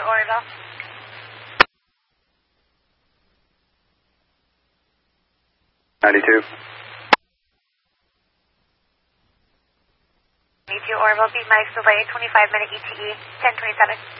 Oroville. Oroville, be Mike's delay, 25-minute ETE, 1027.